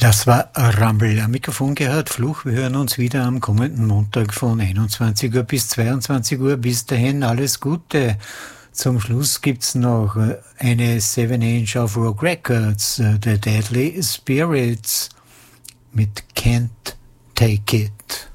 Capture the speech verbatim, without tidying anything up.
Das war Rumble. Am Mikrofon gehört Fluch. Wir hören uns wieder am kommenden Montag von einundzwanzig Uhr bis zweiundzwanzig Uhr. Bis dahin alles Gute. Zum Schluss gibt's noch eine seven inch auf Rock Records, The Deadly Spirits mit Can't Take It.